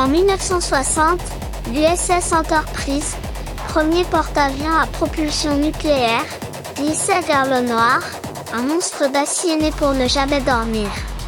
En 1960, l'USS Enterprise, premier porte-avions à propulsion nucléaire, glissait vers le noir, un monstre d'acier né pour ne jamais dormir.